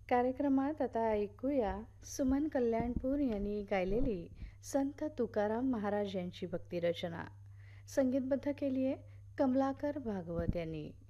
कार्यक्रमात आता ऐकूया सुमन कल्याणपूर यांनी गायलेली संत तुकाराम महाराज यांची भक्तिरचना. संगीतबद्ध केली आहे कमलाकर भागवत यांनी.